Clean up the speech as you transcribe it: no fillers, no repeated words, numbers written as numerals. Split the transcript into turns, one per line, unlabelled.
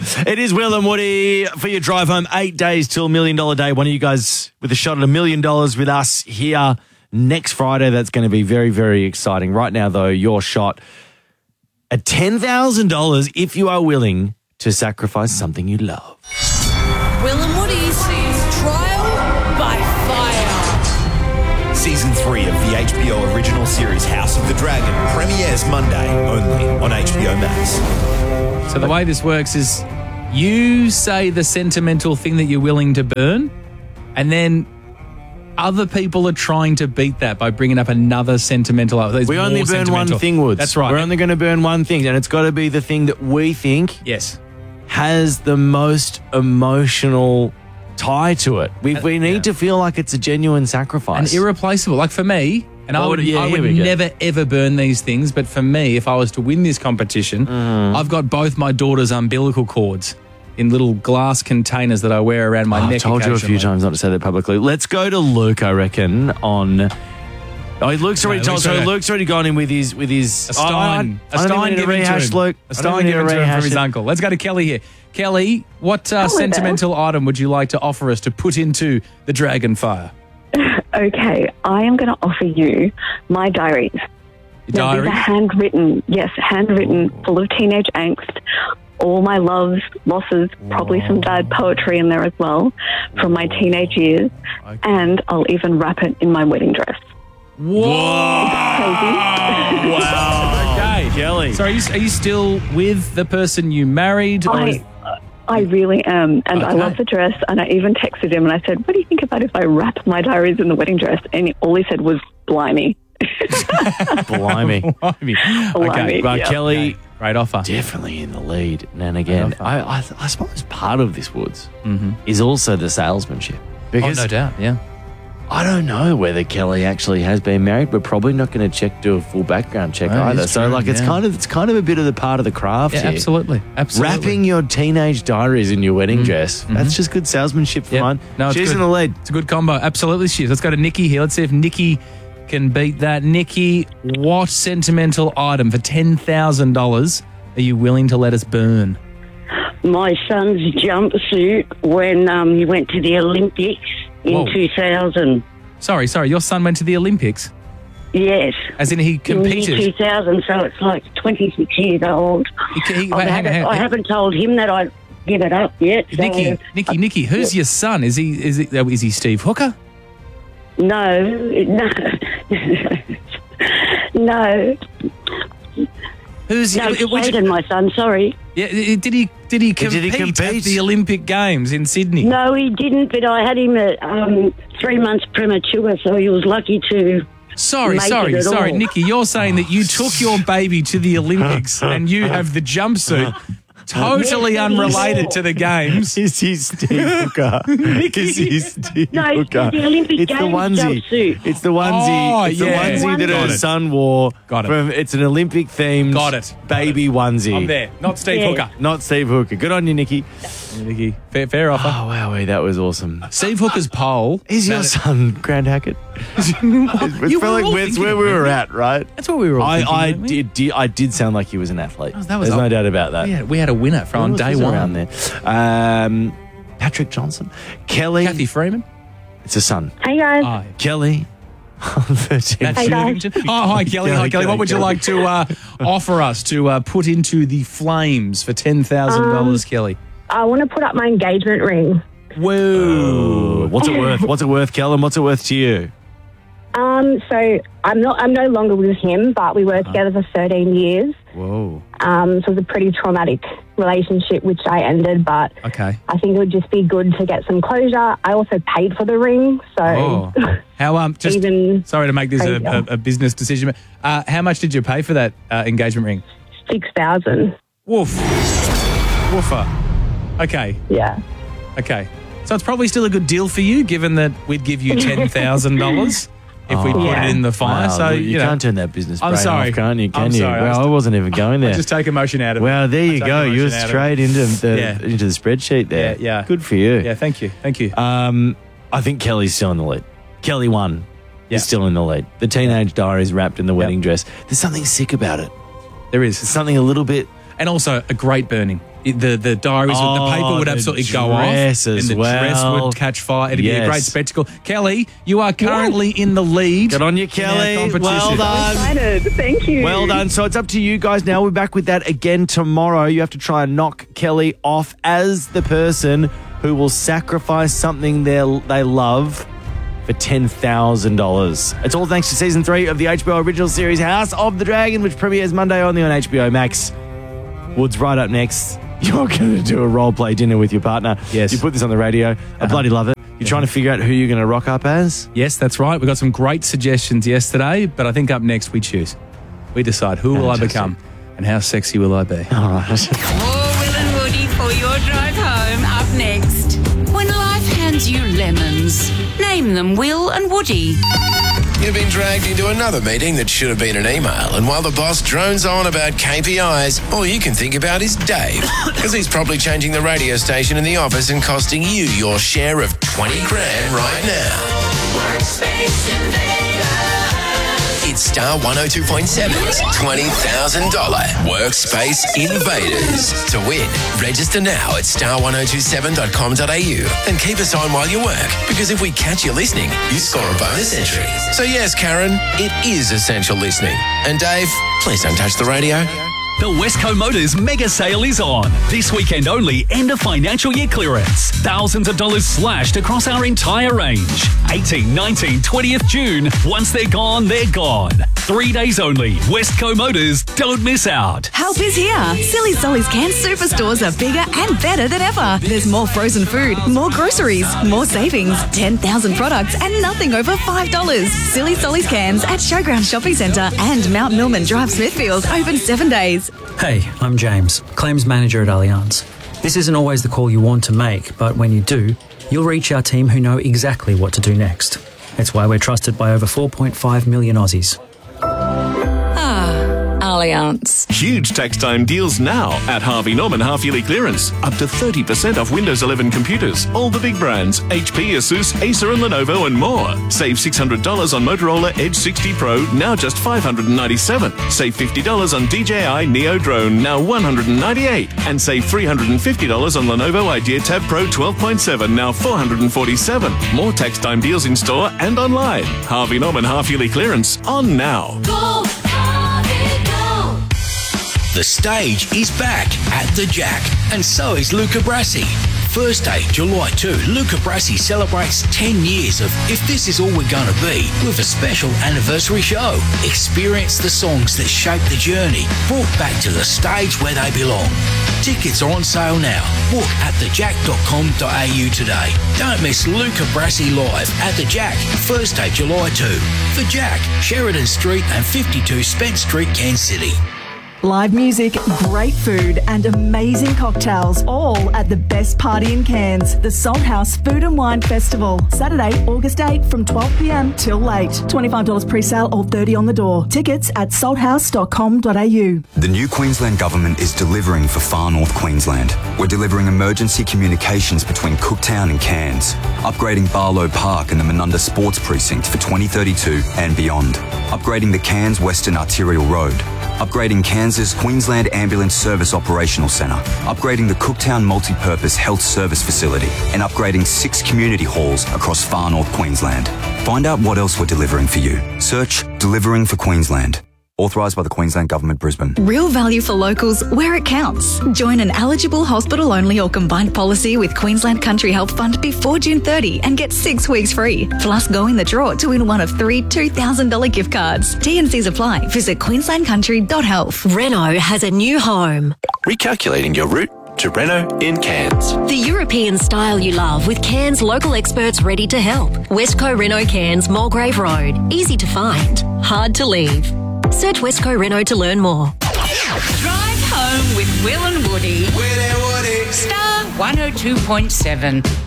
It is Will and Woody for your drive home. 8 days till $1 Million Day. One of you guys with a shot at $1 million with us here next Friday. That's going to be very, very exciting. Right now, though, your shot at $10,000 if you are willing to sacrifice something you love.
Will and Woody's Trial by Fire.
Season 3 of the HBO original series House of the Dragon premieres Monday only on HBO Max.
So the way this works is you say the sentimental thing that you're willing to burn, and then other people are trying to beat that by bringing up another sentimental.
We only burn one thing, Woods.
That's right.
We're only going to burn one thing, and it's got to be the thing that we think has the most emotional tie to it. We need to feel like it's a genuine sacrifice.
And irreplaceable. Like for me, and I would never, ever burn these things, but for me, if I was to win this competition, I've got both my daughter's umbilical cords in little glass containers that I wear around my neck.
I've told you a few times not to say that publicly. Let's go to Luke, I reckon, on... Luke's already gone in with his
a Stein given to him.
Luke.
A Stein given to him from his uncle. Let's go to Kelly here. Kelly, what sentimental item would you like to offer us to put into the Dragon Fire?
Okay, I am going to offer you my diaries. Now, these are handwritten, full of teenage angst, all my loves, losses, probably some dad poetry in there as well from my teenage years, and I'll even wrap it in my wedding dress.
Whoa! Wow! Okay,
Kelly.
So are you still with the person you married?
I really am, and I love the dress, and I even texted him and I said, what do you think about if I wrap my diaries in the wedding dress? And all he said was, blimey.
Blimey. Okay, but
yeah.
Kelly,
great offer.
Definitely in the lead. And again, I suppose part of this, Woods, is also the salesmanship. Because
no doubt, yeah.
I don't know whether Kelly actually has been married. We're probably not going to do a full background check either. So, it's kind of a bit of the part of the craft here.
Absolutely.
Wrapping your teenage diaries in your wedding dress. That's just good salesmanship for mine.
No,
she's in the lead.
It's a good combo. Absolutely, she is. Let's go to Nikki here. Let's see if Nikki can beat that. Nikki, what sentimental item for $10,000 are you willing to let us burn?
My son's jumpsuit when he went to the Olympics in 2000.
Sorry, your son went to the Olympics?
Yes.
As in he competed?
In 2000, so it's like 26 years old. I haven't told him that I'd give it up yet. So
Nikki, who's your son? Is he Steve Hooker?
No.
Who's
Clayton, my son? Sorry.
Yeah, did he compete at the Olympic Games in Sydney?
No, he didn't. But I had him at 3 months premature, so he was lucky to.
Sorry, Nikki. You're saying that you took your baby to the Olympics and you have the jumpsuit. Totally unrelated to the games.
Is he Steve Hooker? Is he Steve Hooker?
The Olympic Games jumpsuit.
It's the onesie. It's the onesie that her son wore.
Got it.
It's an Olympic themed baby onesie.
I'm there. Not Steve Hooker.
Not Steve Hooker. Good on you, Nikki.
Nikki, fair offer.
Oh, wow, that was awesome.
Steve Hooker's pole.
Is your son Grant Hackett? It felt like that's where we were at, right?
That's what we were all thinking.
I did sound like he was an athlete.
There's
no doubt about that.
Yeah, we had a winner from day one.
Around there. Patrick Johnson. Kelly.
Kathy Freeman.
It's a son.
Hey, guys.
Hi.
Kelly. 13.
Hey, guys.
Hi, Kelly. Hi, Kelly. What would you like to offer us to put into the flames for $10,000, Kelly?
I want to put up my engagement ring.
Whoa.
What's it worth? What's it worth, Kellen? What's it worth to you?
So I'm no longer with him, but we were together for 13 years.
Whoa.
So it was a pretty traumatic relationship, which I ended, but
I
think it would just be good to get some closure. I also paid for the ring, so...
How, sorry to make this a business decision, but how much did you pay for that engagement ring?
$6,000.
Woofer. Okay.
Yeah.
Okay. So it's probably still a good deal for you, given that we'd give you $10,000 if we put it in the fire.
Wow,
so
you can't turn that business brain off, can't you?
I'm sorry.
Well, I wasn't even going there.
Just take emotion out of it.
Well, there you go. You were straight into the spreadsheet there.
Yeah.
Good for you.
Yeah, thank you.
I think Kelly's still in the lead. Kelly won. Is still in the lead. The teenage diaries wrapped in the wedding dress. There's something sick about it.
There is.
There's something a little bit...
And also a great burning. The diaries, the paper would absolutely go off. And the dress would catch fire. It'd be a great spectacle. Kelly, you are currently in the lead.
Good on you, Kelly. Well done.
I'm excited. Thank you.
Well done. So it's up to you guys now. We're back with that again tomorrow. You have to try and knock Kelly off as the person who will sacrifice something they love for $10,000. It's all thanks to Season 3 of the HBO original series House of the Dragon, which premieres Monday only on HBO Max. Woods, right up next. You're going to do a role-play dinner with your partner.
Yes.
You put this on the radio. I bloody love it. You're trying to figure out who you're going to rock up as?
Yes, that's right. We got some great suggestions yesterday, but I think up next we choose. We decide who will I become and how sexy will I be.
All right.
More Will and Woody for your drive home up next. When life hands you lemons, name them Will and Woody.
You've been dragged into another meeting that should have been an email, and while the boss drones on about KPIs, all you can think about is Dave, because he's probably changing the radio station in the office and costing you your share of 20 grand right now. Workspace Invader. It's Star 102.7's $20,000 Workspace Invaders. To win, register now at star1027.com.au and keep us on while you work, because if we catch you listening, you score a bonus entry. So yes, Karen, it is essential listening. And Dave, please don't touch the radio.
The Westco Motors mega sale is on. This weekend only, end of financial year clearance. Thousands of dollars slashed across our entire range. 18, 19, 20th June. Once they're gone, they're gone. 3 days only. Westco Motors. Don't miss out.
Help is here. Silly Solly's Cans Superstores are bigger and better than ever. There's more frozen food, more groceries, more savings, 10,000 products and nothing over $5. Silly Solly's Cans at Showground Shopping Centre and Mount Millman Drive, Smithfield. Open 7 days.
Hey, I'm James, Claims Manager at Allianz. This isn't always the call you want to make, but when you do, you'll reach our team who know exactly what to do next. It's why we're trusted by over 4.5 million Aussies.
Allianz.
Huge tax time deals now at Harvey Norman half-yearly clearance. Up to 30% off Windows 11 computers. All the big brands, HP, Asus, Acer and Lenovo and more. Save $600 on Motorola Edge 60 Pro, now just $597. Save $50 on DJI Neo Drone, now $198. And save $350 on Lenovo Idea Tab Pro 12.7, now $447. More tax time deals in store and online. Harvey Norman half-yearly clearance on now.
Go!
The stage is back at the Jack, and so is Luca Brasi. Thursday, July 2, Luca Brasi celebrates 10 years of If This Is All We're Gonna Be with a special anniversary show. Experience the songs that shape the journey, brought back to the stage where they belong. Tickets are on sale now. Book at thejack.com.au today. Don't miss Luca Brasi live at the Jack, Thursday, July 2. The Jack, Sheridan Street and 52 Spence Street, Cairns City.
Live music, great food and amazing cocktails, all at the best party in Cairns, the Salt House Food and Wine Festival. Saturday, August 8 from 12 p.m. till late. $25 pre-sale or $30 on the door. Tickets at salthouse.com.au.
The new Queensland Government is delivering for Far North Queensland. We're delivering emergency communications between Cooktown and Cairns, upgrading Barlow Park and the Menunda Sports Precinct for 2032 and beyond, upgrading the Cairns Western Arterial Road, upgrading Cairns' Queensland Ambulance Service Operational Centre, upgrading the Cooktown Multi-Purpose Health Service Facility, and upgrading 6 community halls across Far North Queensland. Find out what else we're delivering for you. Search Delivering for Queensland. Authorised by the Queensland Government, Brisbane.
Real value for locals where it counts. Join an eligible hospital-only or combined policy with Queensland Country Health Fund before June 30 and get 6 weeks free. Plus, go in the draw to win one of 3 $2,000 gift cards. T&Cs apply. Visit queenslandcountry.health.
Renault has a new home.
Recalculating your route to Renault in Cairns.
The European style you love with Cairns local experts ready to help. Westco Renault Cairns, Mulgrave Road. Easy to find, hard to leave. Search Westco Renault to learn more.
Drive home with Will and Woody. Star 102.7.